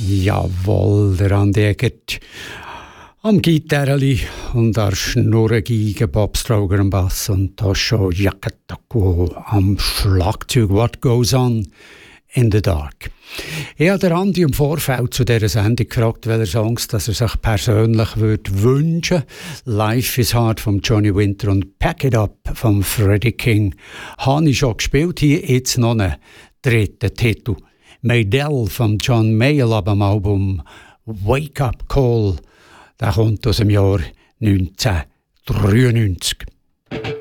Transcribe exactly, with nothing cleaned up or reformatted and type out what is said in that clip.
Jawohl, der Andi Eggert am Gitarreli und der Schnurrengeige, Bob Stroger am Bass und Tosho Yakatako am Schlagzeug. What goes on in the dark? Ich habe Andi im Vorfeld zu dieser Sendung gefragt, welche Songs dass er sich persönlich würde wünschen. Life is Hard von Johnny Winter und Pack It Up von Freddie King habe ich schon gespielt. Hier jetzt noch einen dritten Titel. Maydell von John Mayall ab dem Album Wake Up Call. Der kommt aus dem Jahr neunzehnhundertdreiundneunzig.